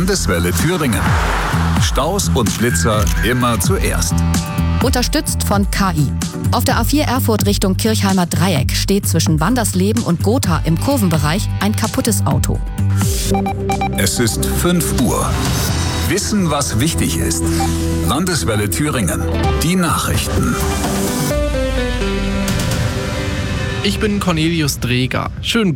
Landeswelle Thüringen. Staus und Blitzer immer zuerst. Unterstützt von KI. Auf der A4 Erfurt Richtung Kirchheimer Dreieck steht zwischen Wandersleben und Gotha im Kurvenbereich ein kaputtes Auto. Es ist 5 Uhr. Wissen, was wichtig ist. Landeswelle Thüringen. Die Nachrichten. Ich bin Cornelius Dreger. Schönen